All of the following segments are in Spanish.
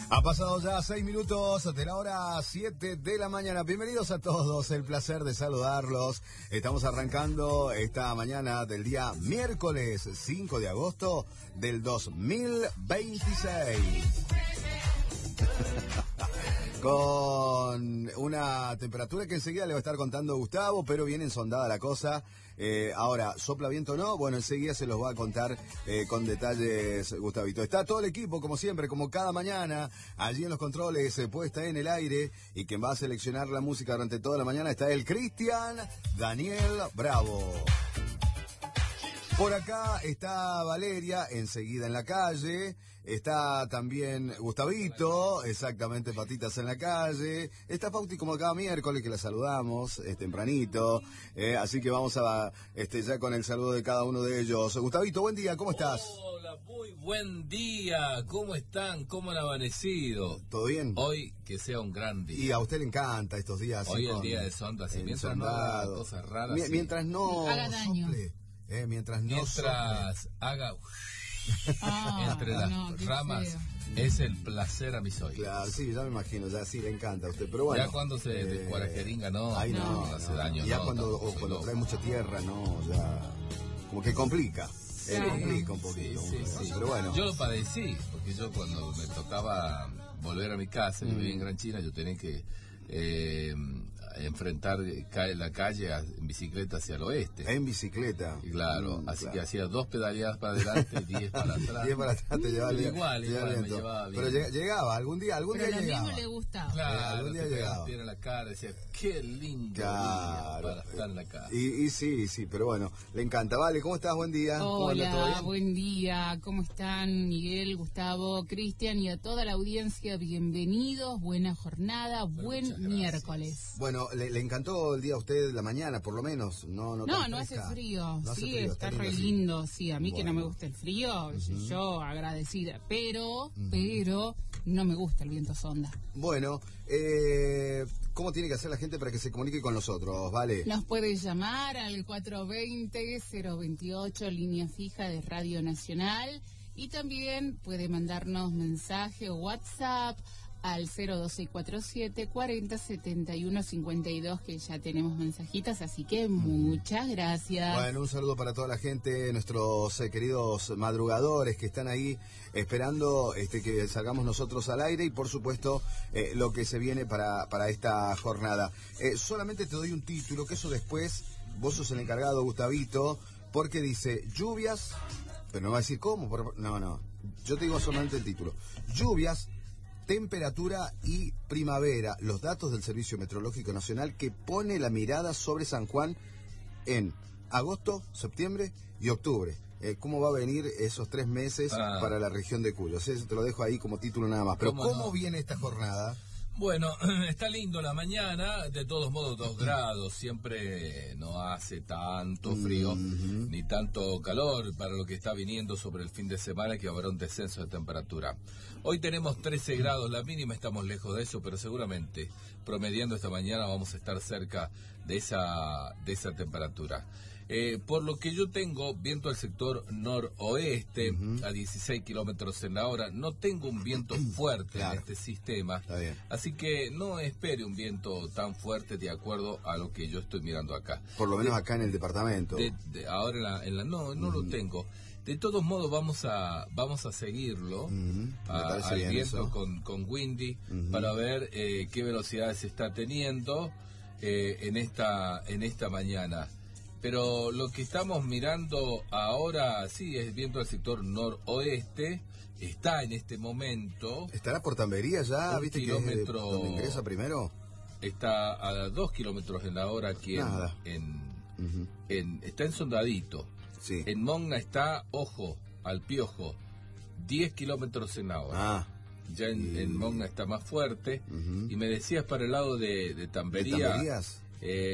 Ha pasado ya 6 minutos de la hora 7 de la mañana. Bienvenidos a todos, el placer de saludarlos. Estamos arrancando esta mañana del día miércoles 5 de agosto del 2026. Con una temperatura que enseguida le va a estar contando Gustavo, pero bien ensondada la cosa. Ahora, ¿sopla viento o no? Bueno, enseguida se los va a contar con detalles Gustavito. Está todo el equipo, como siempre, como cada mañana, allí en los controles, puesta en el aire, y quien va a seleccionar la música durante toda la mañana está el Cristian Daniel Bravo. Por acá está Valeria, enseguida en la calle. Está también Gustavito, exactamente, patitas en la calle. Está Pauti como cada miércoles, que la saludamos, tempranito. Así que vamos a ya con el saludo de cada uno de ellos. Gustavito, buen día, ¿cómo estás? Hola, muy buen día. ¿Cómo están? ¿Cómo han amanecido? ¿Todo bien? Hoy que sea un gran día. Y a usted le encanta estos días. Hoy el día de sonda, así, mientras no haga cosas raras. Mientras no haga daño. Sople. Mientras haga entre las ramas, es el placer a mis oídos. Claro, sí, ya me imagino, ya sí le encanta a usted, pero bueno. Ya cuando se de cuarajeringa, no, ahí no hace daño. Ya no, cuando trae mucha tierra, no, ya como que complica. Complica un poquito. Sí. Pero bueno. Yo lo padecí, porque yo cuando me tocaba volver a mi casa, yo vivía en Gran China, yo tenía que enfrentar la calle en bicicleta hacia el oeste. En bicicleta. Claro, así que hacía 2 pedaleadas para adelante y 10 para atrás. 10 para atrás te llevaba igual me llevaba bien. Pero llegaba, algún día pero llegaba. Pero lo mismo le gustaba. Claro, algún día llegaba. En la cara, decía, qué lindo claro. día para estar en la casa. Y sí, pero bueno, le encanta. Vale, ¿cómo estás? Buen día. Hola, buen día. ¿Cómo están Miguel, Gustavo, Cristian y a toda la audiencia? Bienvenidos, buena jornada, buen miércoles. Bueno, le encantó el día a usted, la mañana, por lo menos. No hace frío. No hace sí, frío, está re lindo. Sí, a mí que no me gusta el frío, yo agradecida. Pero no me gusta el viento sonda. Bueno, ¿cómo tiene que hacer la gente para que se comunique con nosotros, Vale? Nos puede llamar al 420-028, línea fija de Radio Nacional. Y también puede mandarnos mensaje o WhatsApp al 02647 40 71 52, que ya tenemos mensajitas, así que muchas gracias. Bueno, un saludo para toda la gente, nuestros queridos madrugadores que están ahí esperando que salgamos nosotros al aire, y por supuesto lo que se viene para esta jornada. Solamente te doy un título, que eso después vos sos el encargado, Gustavito, porque dice lluvias, pero no va a decir cómo, no, yo te digo solamente el título: lluvias, temperatura y primavera. Los datos del Servicio Meteorológico Nacional, que pone la mirada sobre San Juan en agosto, septiembre y octubre. ¿Cómo va a venir esos 3 meses para la región de Cuyo? Te lo dejo ahí como título nada más. Pero ¿cómo viene esta jornada? Bueno, está lindo la mañana, de todos modos 2 grados, siempre no hace tanto frío ni tanto calor para lo que está viniendo sobre el fin de semana, que habrá un descenso de temperatura. Hoy tenemos 13 grados, la mínima estamos lejos de eso, pero seguramente promediando esta mañana vamos a estar cerca de esa temperatura. Por lo que yo tengo viento al sector noroeste a 16 kilómetros en la hora. No tengo un viento fuerte en este sistema, así que no espere un viento tan fuerte de acuerdo a lo que yo estoy mirando acá. Por lo menos acá en el departamento. Ahora no lo tengo. De todos modos vamos a seguirlo al viento con Windy para ver qué velocidad se está teniendo en esta mañana. Pero lo que estamos mirando ahora, sí, es viento del sector noroeste, está en este momento. ¿Estará por Tambería ya? ¿Viste kilómetro, que es donde ingresa primero? Está a 2 kilómetros en la hora aquí está en Sondadito. Sí. En Mogna está, ojo, al piojo, 10 kilómetros en la hora. Ya en Mogna está más fuerte. Y me decías para el lado de Tambería. ¿De Tamberías?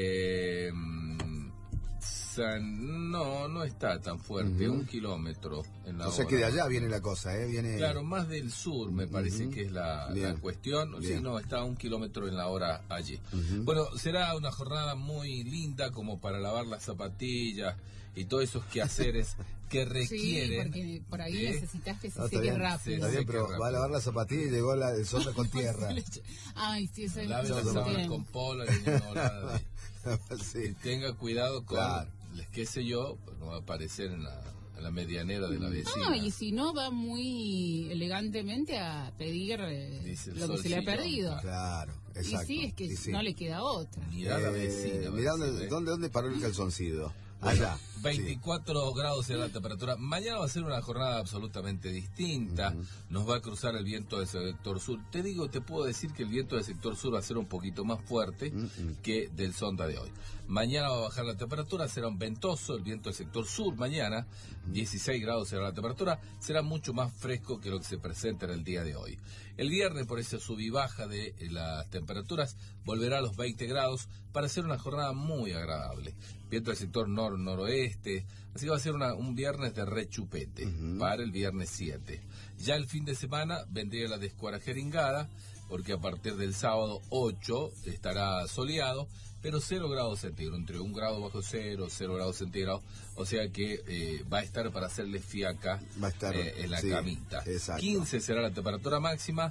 No está tan fuerte, 1 kilómetro en la hora. O sea que de allá viene la cosa, viene... Claro, más del sur me parece que es la cuestión. Sí, no, está a 1 kilómetro en la hora allí. Bueno, será una jornada muy linda como para lavar las zapatillas y todos esos quehaceres que requieren. Sí, porque por ahí necesitas que se está seque bien, rápido. Está bien, pero va a lavar la zapatilla y llegó el sonda con tierra. Ay, sí, eso es Lave la sábana con polo y Sí. tenga cuidado con, Claro. qué sé yo, no va a aparecer en la medianera de la vecina. No, y si no, va muy elegantemente a pedir Dice el lo que se le ha solcillo, perdido. Claro, exacto. Y sí, es que Y sí. no le queda otra. Mirá la vecina. Mirá ¿eh? dónde paró el calzoncillo. Bueno, Allá. 24 grados será la temperatura. Mañana va a ser una jornada absolutamente distinta. Nos va a cruzar el viento del sector sur. Te puedo decir que el viento del sector sur va a ser un poquito más fuerte que del sonda de hoy. Mañana va a bajar la temperatura, será un ventoso el viento del sector sur. Mañana, 16 grados será la temperatura. Será mucho más fresco que lo que se presenta en el día de hoy. El viernes, por esa sub y baja de las temperaturas, volverá a los 20 grados para ser una jornada muy agradable. Viento del sector noroeste, así que va a ser un viernes de rechupete para el viernes 7. Ya el fin de semana vendría la descuarajeringada, porque a partir del sábado 8 estará soleado, pero 0 grados centígrados, entre 1 grado bajo cero, 0 grados centígrados, o sea que va a estar para hacerle fiaca Va a estar, en la sí, camita. exacto. 15 será la temperatura máxima,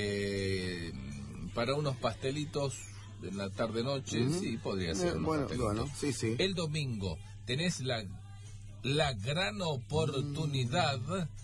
para unos pastelitos en la tarde-noche, sí, podría ser unos pastelitos. Bueno, sí. El domingo tenés la gran oportunidad,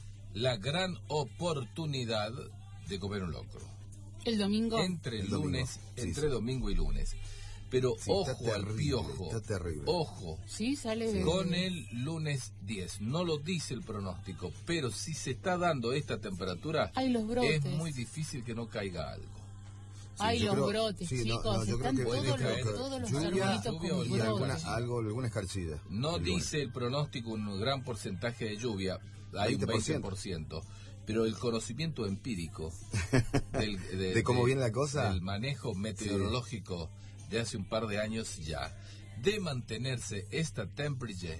de comer un locro. El domingo. Entre El domingo, lunes, sí, entre sí. domingo y lunes. Pero Sí, ojo está al terrible, piojo. está terrible. Ojo. Sí, sale Con el lunes 10. No lo dice el pronóstico, pero si se está dando esta temperatura, Ay, los brotes. es muy difícil que no caiga algo. Ay, yo los creo- brotes, sí, no, chicos. yo creo Están que puede caer todos los lluvia arbolitos lluvia con y alguna brotes. escarchida. No el lunes. dice el pronóstico un gran porcentaje de lluvia, hay un 20%. 20%, pero el conocimiento empírico ¿De cómo viene la cosa? del manejo meteorológico de hace un par de años ya, de mantenerse esta temperatura,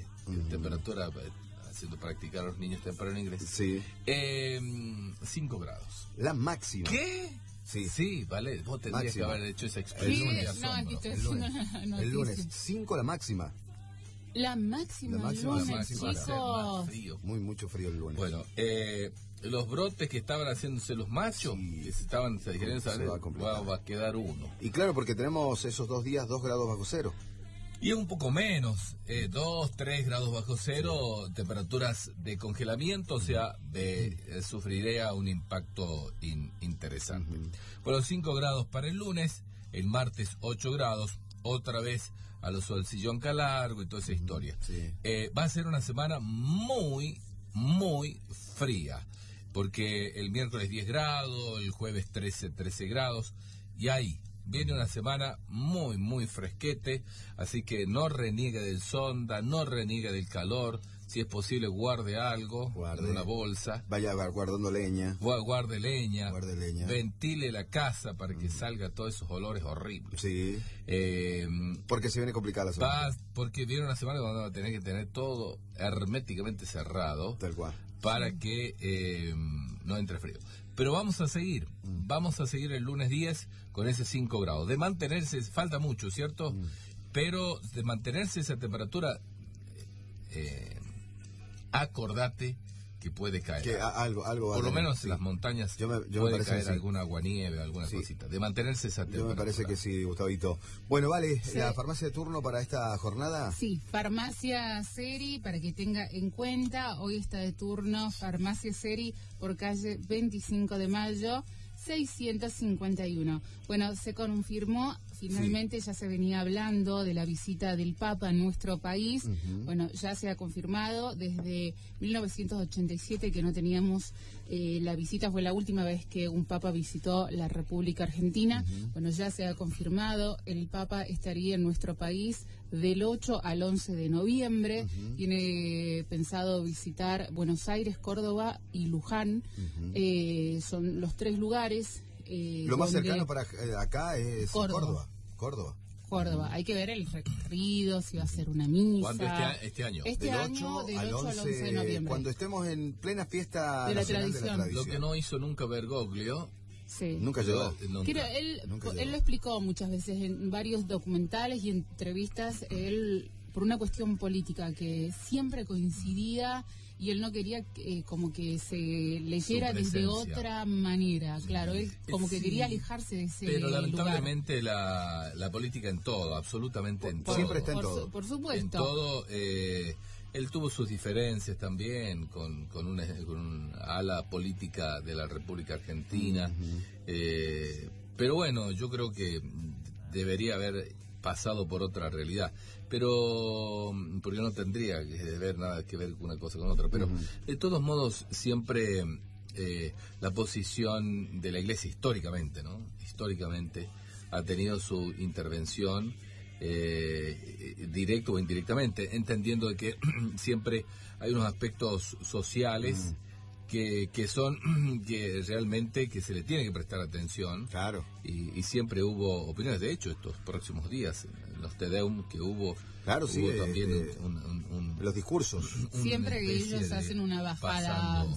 haciendo practicar a los niños temprano inglés, Sí. 5 grados. La máxima. ¿Qué? Sí. Sí, vale, vos tendrías Máxima. que haber hecho esa El expresión lunes. de No, es que asombro. estoy El haciendo lunes. una noticia. El lunes. 5 la máxima. La máxima, La máxima, el lunes, la máxima, Va a ser más chicos. frío. Mucho frío el lunes. Bueno, los brotes que estaban haciéndose los machos, Sí. que se querían Se saber, va a complicar. va a quedar uno. Y claro, porque tenemos esos 2 días 2 grados bajo cero. Y un poco menos, 2, 3 grados bajo cero, temperaturas de congelamiento, o sea, sufriría un impacto interesante. Bueno, 5 grados para el lunes, el martes 8 grados, otra vez a los Solsillón Calargo y toda esa historia. Sí. Va a ser una semana muy, muy fría, porque el miércoles 10 grados, el jueves 13 grados, y ahí viene una semana muy, muy fresquete, así que no reniegue del sonda, no reniegue del calor, si es posible guarde algo en una bolsa, Vaya guardando leña. guarde leña, Guarde leña. ventile la casa para que salga todos esos olores horribles. Sí. Eh, Porque se viene complicada la semana. porque viene una semana donde va a tener que tener todo herméticamente cerrado Tal cual. para que no entre frío. Pero vamos a seguir el lunes 10 con ese 5 grados. De mantenerse, falta mucho, ¿cierto? Pero de mantenerse esa temperatura, acordate que puede caer. Que algo va a Por lo tener, menos sí. en las montañas Yo me puede parece caer que sí. alguna aguanieve, alguna Sí. cosita. De mantenerse esa temperatura. Yo me parece que sí, Gustavito. Bueno, vale, Sí. la farmacia de turno para esta jornada. Sí, Farmacia Seri, para que tenga en cuenta, hoy está de turno Farmacia Seri por calle 25 de mayo, 651. Bueno, se confirmó, finalmente ya se venía hablando de la visita del Papa a nuestro país. Bueno, ya se ha confirmado desde 1987 que no teníamos la visita, fue la última vez que un Papa visitó la República Argentina. Bueno, ya se ha confirmado, el Papa estaría en nuestro país del 8 al 11 de noviembre. Tiene pensado visitar Buenos Aires, Córdoba y Luján. Son los 3 lugares. Lo más donde- cercano para acá es Córdoba. Córdoba. Córdoba. Hay que ver el recorrido, si va a ser una misa. ¿Cuándo este año? Este Del año, 8 del al 8 al 11 de noviembre. Cuando estemos en plena fiesta De la nacional de la tradición. tradición. Lo que no hizo nunca Bergoglio. Sí. Nunca llegó. Nunca. Él Nunca llegó. lo explicó muchas veces en varios documentales y entrevistas. Él por una cuestión política que siempre coincidía y él no quería como que se leyera desde otra manera, claro, él como que quería alejarse de ese pero lugar. lamentablemente la política en todo, absolutamente en todo. Siempre está en todo. Por supuesto. En todo, él tuvo sus diferencias también con una ala política de la República Argentina, pero bueno, yo creo que debería haber pasado por otra realidad, pero porque no tendría que ver nada que ver una cosa con otra, pero de todos modos siempre la posición de la Iglesia históricamente ha tenido su intervención directo o indirectamente, entendiendo de que siempre hay unos aspectos sociales que son que realmente que se le tiene que prestar atención. Claro. Y siempre hubo opiniones. De hecho, estos próximos días, los Tedeum que hubo, claro, sí, hubo también los discursos. Siempre que ellos hacen una bajada,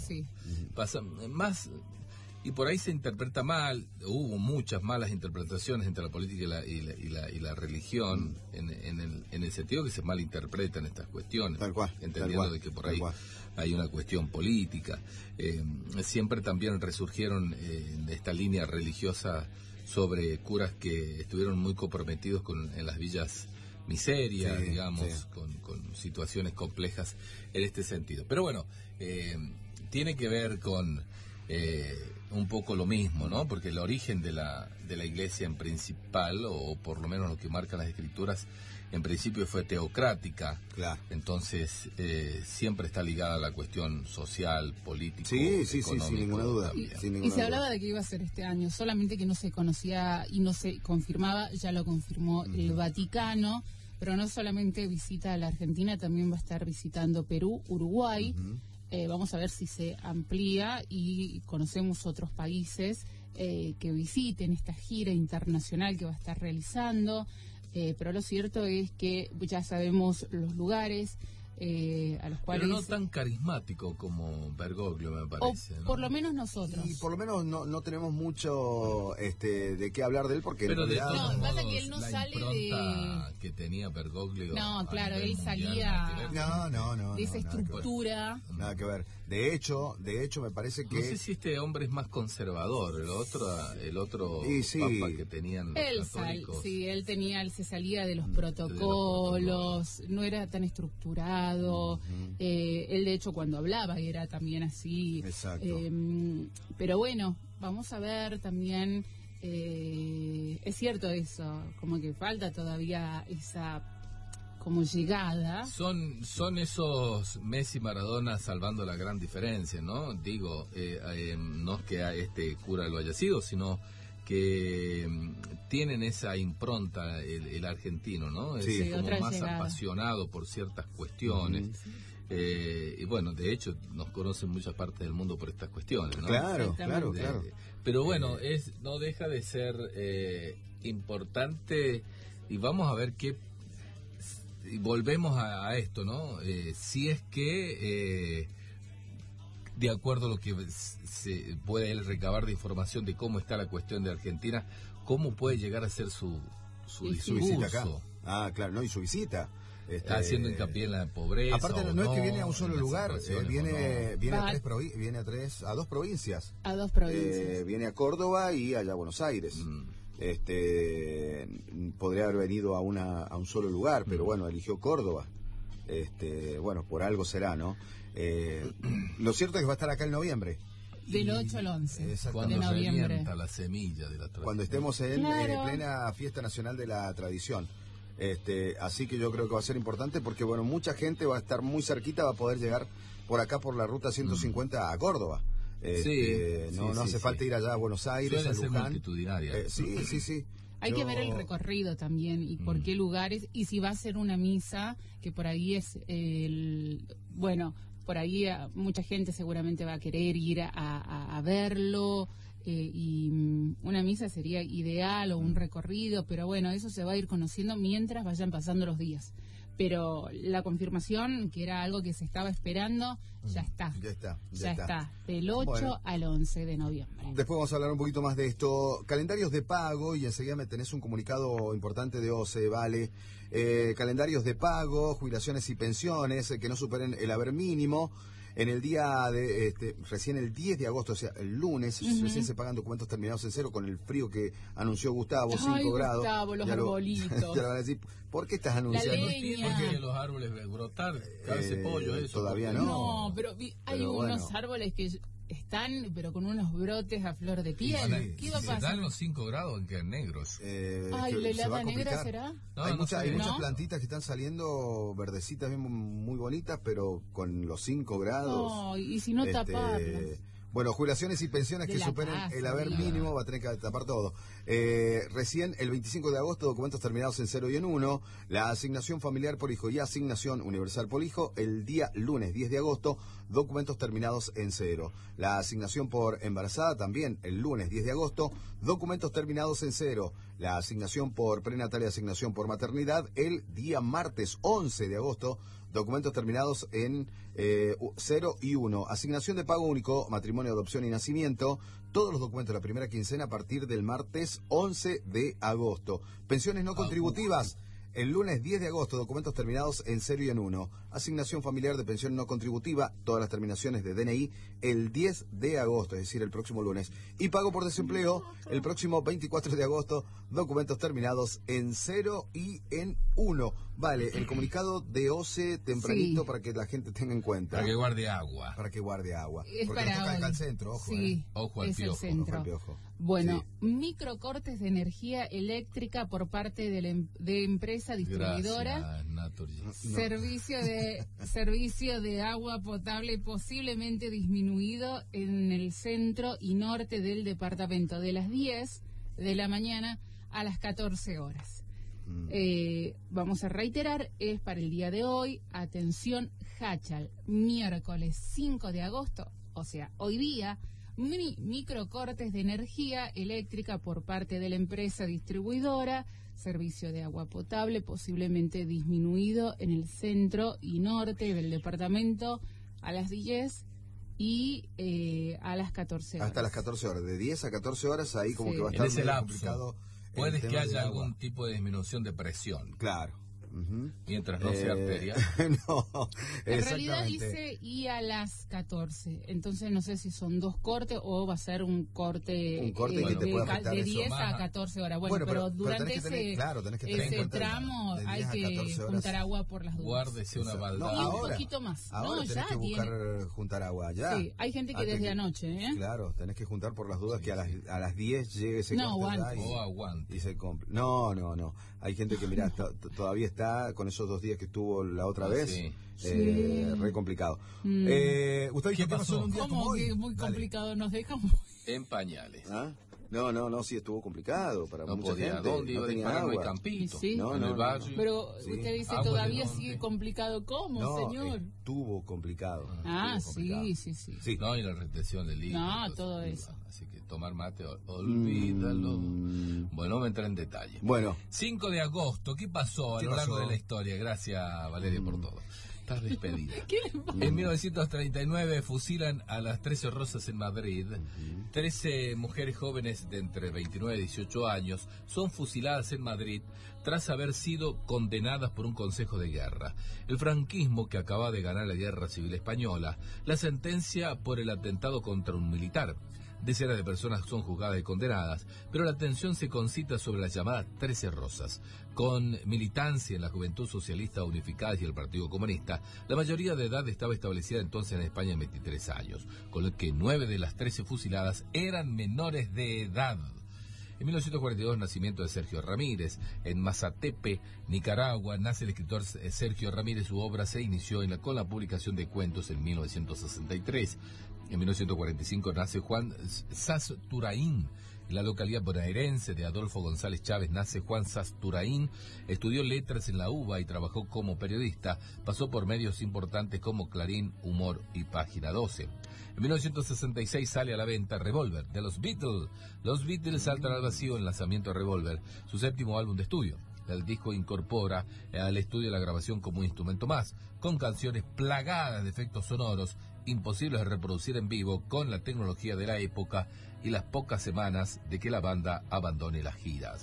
más, y por ahí se interpreta mal. Hubo muchas malas interpretaciones entre la política y la religión, en el sentido que se malinterpretan estas cuestiones, tal cual, entendiendo de que por ahí hay una cuestión política. Siempre también resurgieron de esta línea religiosa sobre curas que estuvieron muy comprometidos en las villas miserias, digamos, con situaciones complejas en este sentido. Pero bueno, tiene que ver con un poco lo mismo, ¿no? Porque el origen de la Iglesia en principal, o por lo menos lo que marcan las Escrituras, en principio fue teocrática. Claro. Entonces siempre está ligada a la cuestión social, política, económica, sin ninguna duda. Y se hablaba de que iba a ser este año, solamente que no se conocía y no se confirmaba. Ya lo confirmó el Vaticano, pero no solamente visita a la Argentina, también va a estar visitando Perú, Uruguay. Vamos a ver si se amplía y conocemos otros países que visiten esta gira internacional que va a estar realizando. Pero lo cierto es que ya sabemos los lugares a los cuales... Pero no tan carismático como Bergoglio, me parece, ¿no? Por lo menos nosotros. Y por lo menos no tenemos mucho de qué hablar de él, porque... Pero en realidad, pasa que él no sale de... que tenía Bergoglio... No, claro, él salía... No. De esa estructura... Nada que ver. De hecho, me parece que... No sé si este hombre es más conservador, el otro papa que tenían los católicos. Él se salía de los protocolos, no era tan estructurado. Él, de hecho, cuando hablaba era también así. Exacto. Pero bueno, vamos a ver también... es cierto eso, como que falta todavía esa... como llegada. Son esos Messi y Maradona salvando la gran diferencia, ¿no? Digo, no es que a este cura lo haya sido, sino que tienen esa impronta el argentino, ¿no? Es como más llegada, apasionado por ciertas cuestiones. Y bueno, de hecho, nos conocen muchas partes del mundo por estas cuestiones, ¿no? Claro. Pero bueno, no deja de ser importante, y vamos a ver qué. Y volvemos a esto, ¿no? Si es que, de acuerdo a lo que se puede él recabar de información de cómo está la cuestión de Argentina, cómo puede llegar a ser su visita acá. Ah, claro, no, y su visita. Está haciendo hincapié en la pobreza. Aparte, no es que viene a un solo lugar, viene a dos provincias. Viene a Córdoba y allá a Buenos Aires. Podría haber venido a un solo lugar, pero bueno, eligió Córdoba. Bueno, por algo será, ¿no? Lo cierto es que va a estar acá en noviembre. Del 8 al 11 cuando de noviembre. Revienta la semilla de la tradición. Cuando estemos en plena fiesta nacional de la tradición. Así que yo creo que va a ser importante porque, bueno, mucha gente va a estar muy cerquita, va a poder llegar por acá por la ruta 150 a Córdoba. No hace falta ir allá a Buenos Aires, a Luján. Sí. Hay que ver el recorrido también y por qué lugares, y si va a ser una misa, que por ahí es bueno, por ahí mucha gente seguramente va a querer ir a verlo, y una misa sería ideal, o un recorrido, pero bueno, eso se va a ir conociendo mientras vayan pasando los días. pero la confirmación, que era algo que se estaba esperando, ya está. Ya está. Del 8 al 11 de noviembre. Después vamos a hablar un poquito más de esto. Calendarios de pago, y enseguida me tenés un comunicado importante de OCE, Vale. Calendarios de pago, jubilaciones y pensiones que no superen el haber mínimo. En el día de, recién el 10 de agosto, o sea, el lunes, recién se pagan documentos terminados en cero con el frío que anunció Gustavo, 5 grados. Gustavo, los arbolitos. Ya lo van a decir, ¿por qué estás anunciando? La leña. ¿Por qué los árboles brotar? Cabeza de pollo, eso. Todavía no. No, pero hay unos árboles que están, pero con unos brotes a flor de piel. ¿Qué va a pasar? Dan los 5 grados en que negros. Ay, ¿la helada negra será? No, hay muchas plantitas que están saliendo verdecitas, bien, muy bonitas, pero con los 5 grados. No, y si no taparlas. Bueno, jubilaciones y pensiones que superen el haber mínimo, va a tener que tapar todo. Recién, el 25 de agosto, documentos terminados en 0 y en 1. La asignación familiar por hijo y asignación universal por hijo, el día lunes 10 de agosto, documentos terminados en 0. La asignación por embarazada también, el lunes 10 de agosto, documentos terminados en 0. La asignación por prenatal y asignación por maternidad, el día martes 11 de agosto, documentos terminados en 0 y 1. Asignación de pago único, matrimonio, adopción y nacimiento. Todos los documentos de la primera quincena a partir del martes 11 de agosto. Pensiones no contributivas. El lunes 10 de agosto, documentos terminados en 0 y en 1. Asignación familiar de pensión no contributiva, todas las terminaciones de DNI, el 10 de agosto, es decir, el próximo lunes. Y pago por desempleo, el próximo 24 de agosto, documentos terminados en 0 y en 1. Vale, el comunicado de OCE tempranito para que la gente tenga en cuenta. Para que guarde agua. Para que guarde agua. Es porque para nos toca acá al centro, ojo. Sí, ojo al piojo. Centro. Ojo al piojo. Bueno, microcortes de energía eléctrica por parte de empresa distribuidora. Gracias, Naturgy. Servicio de agua potable posiblemente disminuido en el centro y norte del departamento, de las 10 de la mañana a las 14 horas. Vamos a reiterar, es para el día de hoy. Atención, Hachal, miércoles 5 de agosto, o sea, hoy día, microcortes de energía eléctrica por parte de la empresa distribuidora, servicio de agua potable posiblemente disminuido en el centro y norte del departamento a las 10 y a las 14 horas. Hasta las 14 horas, de 10 a 14 horas, ahí como que va a estar muy complicado. Puede que haya algún tipo de disminución de presión. Claro. Mientras no sea arteria. No, en realidad dice y a las 14. Entonces no sé si son 2 cortes o va a ser un corte, que te puede afectar de eso. 10 a 14 horas. Bueno, pero durante ese tramo hay que juntar agua por las dudas. Guárdese una baldada. Y un poquito más. Ahora tenés que buscar juntar agua ya. Sí, hay gente que desde anoche. Claro, tenés que juntar por las dudas que a las 10 llegue ese corte aguante. Y se compre. No. Hay gente que, mirá, todavía está con esos 2 días que estuvo la otra vez. Re complicado. ¿Usted ¿Qué pasó? ¿Cómo que muy complicado? Nos dejamos en pañales. No, sí estuvo complicado para mucha gente. ¿Dónde iba a disparar? No hay campito. En el barrio. Pero usted dice todavía sigue complicado. ¿Cómo, señor? Estuvo complicado. Sí. No, y la retención del líquido. No, todo eso. Así que tomar mate, olvídalo. Bueno, me entra en detalle. Bueno. 5 de agosto, ¿qué pasó a lo largo de la historia? Gracias, Valeria, por todo. Estás despedida. En 1939 fusilan a las 13 rosas en Madrid. 13 mujeres jóvenes de entre 29 y 18 años son fusiladas en Madrid tras haber sido condenadas por un consejo de guerra. El franquismo, que acaba de ganar la guerra civil española, la sentencia por el atentado contra un militar. Decenas de personas son juzgadas y condenadas, pero la atención se concita sobre las llamadas 13 rosas. Con militancia en la Juventud Socialista Unificada y el Partido Comunista, la mayoría de edad estaba establecida entonces en España en 23 años, con lo que 9 de las 13 fusiladas eran menores de edad. En 1942, nacimiento de Sergio Ramírez. En Mazatepe, Nicaragua, nace el escritor Sergio Ramírez. Su obra se inició con la publicación de cuentos en 1963. En 1945 nace Juan Sasturain. En la localidad bonaerense de Adolfo González Chávez nace Juan Sasturain. Estudió letras en la UBA y trabajó como periodista. Pasó por medios importantes como Clarín, Humor y Página 12. En 1966 sale a la venta Revolver, de los Beatles. Los Beatles saltan al vacío en el lanzamiento de Revolver, su 7º álbum de estudio. del disco incorpora al estudio la grabación como un instrumento más, con canciones plagadas de efectos sonoros imposibles de reproducir en vivo con la tecnología de la época y las pocas semanas de que la banda abandone las giras.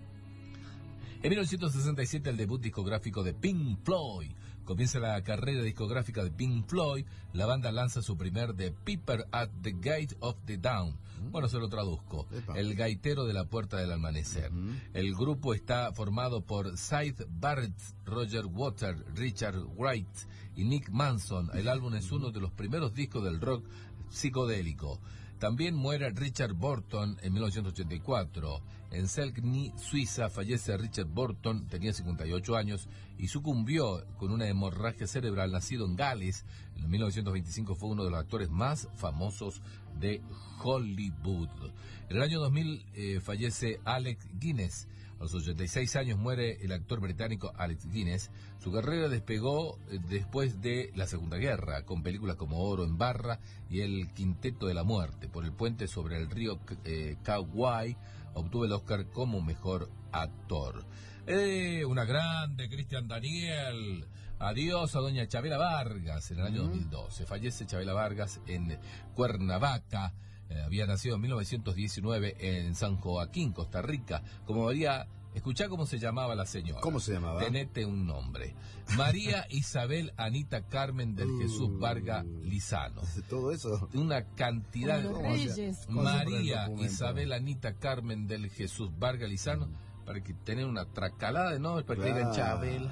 En 1967 el debut discográfico de Pink Floyd. Comienza la carrera discográfica de Pink Floyd. La banda lanza su primer The Piper at the Gate of the Dawn. Bueno, se lo traduzco. El gaitero de la puerta del amanecer. El grupo está formado por Syd Barrett, Roger Waters, Richard Wright y Nick Manson. El álbum es uno de los primeros discos del rock psicodélico. También muere Richard Burton en 1984. En Selkirk, Suiza, fallece Richard Burton, tenía 58 años y sucumbió con una hemorragia cerebral. Nacido en Gales, en 1925 fue uno de los actores más famosos de Hollywood. En el año 2000 fallece Alec Guinness. A los 86 años muere el actor británico Alec Guinness. Su carrera despegó después de la Segunda Guerra, con películas como Oro en Barra y El Quinteto de la Muerte. Por el puente sobre el río Kauai obtuvo el Oscar como mejor actor. Una grande, Cristian Daniel. Adiós a doña Chabela Vargas en el año 2012. Fallece Chabela Vargas en Cuernavaca. Había nacido en 1919 en San Joaquín, Costa Rica. Como María, escuchá cómo se llamaba la señora. ¿Cómo se llamaba? Tenete un nombre. María Isabel Anita Carmen del Jesús Vargas Lizano. ¿Todo eso? Una cantidad Como de... los Reyes. María Isabel Anita Carmen del Jesús Vargas Lizano, para que tener una tracalada de nombres, para que digan Chabela.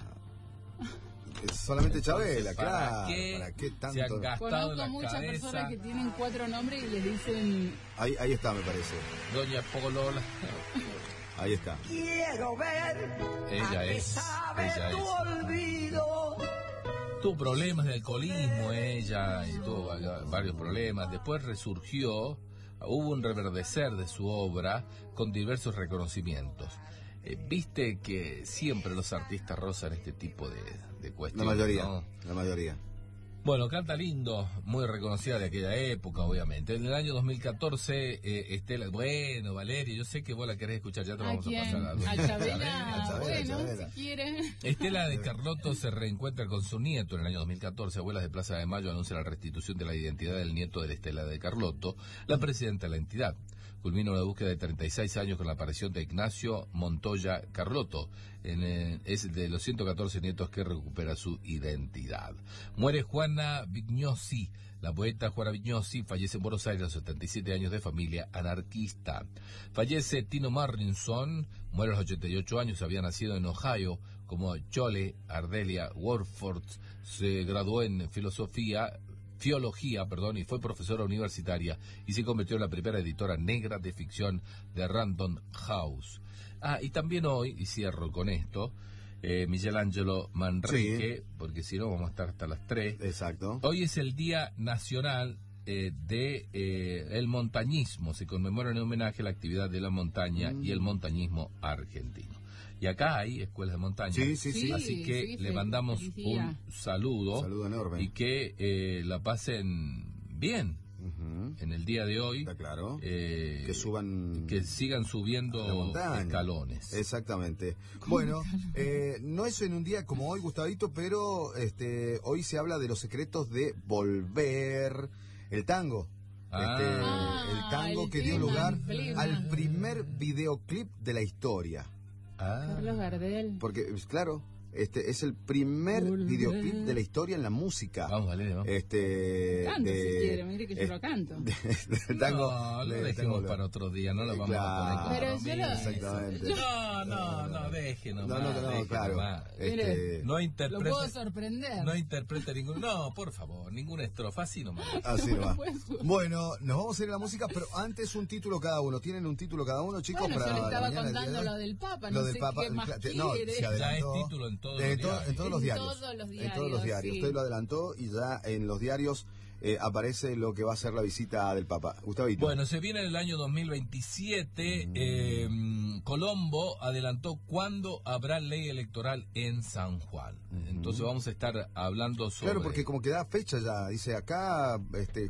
Solamente Chabela, Entonces, claro. ¿Para qué tanto? Se han gastado Conozco la muchas cabeza. personas que tienen 4 nombres y les dicen... Ahí está, me parece. Doña Polola. Ahí está. Quiero ver Ella a qué es, sabe ella tu es. olvido. Tuvo problemas de alcoholismo ella, y tuvo varios problemas. Después resurgió, hubo un reverdecer de su obra con diversos reconocimientos. Viste que siempre los artistas rozan este tipo de cuestiones. La mayoría, ¿no? la mayoría. Bueno, canta lindo, muy reconocida de aquella época, obviamente. En el año 2014, Estela, bueno, Valeria, yo sé que vos la querés escuchar, ya te ¿A vamos quién? a pasar A Chabela. Bueno, Chabela. si quieren. Estela de Carlotto se reencuentra con su nieto en el año 2014. Abuelas de Plaza de Mayo anuncia la restitución de la identidad del nieto de Estela de Carlotto, la presidenta de la entidad. Culmina una búsqueda de 36 años con la aparición de Ignacio Montoya Carlotto. Es de los 114 nietos que recupera su identidad. Muere Juana Vignosi. La poeta Juana Vignosi fallece en Buenos Aires a los 77 años, de familia anarquista. Fallece Tino Morrison, muere a los 88 años, había nacido en Ohio como Chole Ardelia Warford. Se graduó en filología, y fue profesora universitaria y se convirtió en la primera editora negra de ficción de Random House. Y también hoy, y cierro con esto, Michelangelo Manrique, porque si no vamos a estar hasta las 3. Exacto. Hoy es el Día Nacional el montañismo. Se conmemora en homenaje a la actividad de la montaña y el montañismo argentino. Y acá hay escuelas de montaña. Sí. Así que le mandamos un saludo. Saludo enorme. Y que la pasen bien en el día de hoy. Está claro. Que suban. Que sigan subiendo escalones. Exactamente. Bueno, no es en un día como hoy, Gustavito, pero hoy se habla de los secretos de volver. El tango. El tango que dio lugar al primer videoclip de la historia. Carlos Gardel. Porque, claro, es el primer videoclip de la historia en la música. Vamos, Valeria, ¿no? Canto si quiere, mire que yo lo canto. El tango, no, lo dejemos para otro día, no lo vamos a poner Pero yo lo... Exactamente. No, déjenos. No, claro. No interprete. Lo puedo sorprender. No interprete ningún... No, por favor, ninguna estrofa, así nomás. Así nomás. Bueno, nos vamos a ir a la música, pero antes un título cada uno. ¿Tienen un título cada uno, chicos? Bueno, para yo le estaba mañana, contando lo del Papa, lo no del sé Papa, qué más no, quiere. se Ya es adelantó. título en todos En los todos los diarios. En En todos los diarios. sí. Usted lo adelantó y ya en los diarios aparece lo que va a ser la visita del Papa. Gustavito. Bueno, se viene el año 2027. Colombo adelantó cuándo habrá ley electoral en San Juan. Entonces vamos a estar hablando sobre... Claro, porque como que da fecha ya. Dice acá,